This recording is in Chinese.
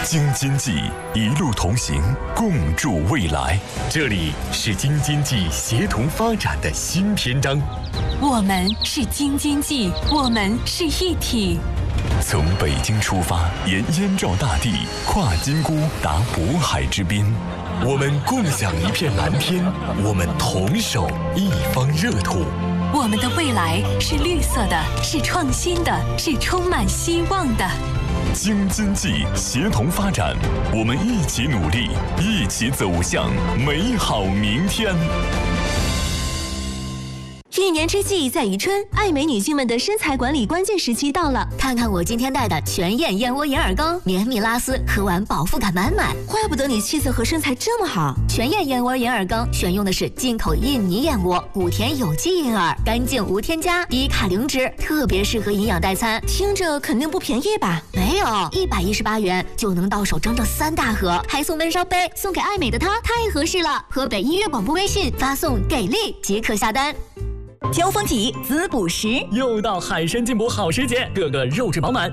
京津冀一路同行，共筑未来。这里是京津冀协同发展的新篇章。 我们是京津冀，我们是一体。 从北京出发，沿燕赵大地，跨金沽，达渤海之滨。我们共享一片蓝天，我们同守一方热土。 我们的未来是绿色的，是创新的，是充满希望的。 京津冀协同发展，我们一起努力，一起走向美好明天。 一年之计在于春，爱美女性们的身材管理关键时期到了。 看看我今天带的全燕燕窝银耳羹，绵密拉丝，喝完饱腹感满满。 怪不得你气色和身材这么好。 全燕燕窝银耳羹选用的是进口印尼燕窝，谷田有机银耳，干净无添加，低卡零脂，特别适合营养代餐。 听着肯定不便宜吧？ 没有，118元就能到手整整3大盒，还送温烧杯，送给爱美的她太合适了。河北音乐广播微信发送给力即可下单。 交锋体滋补食， 又到海参进补好时节，个个肉质饱满，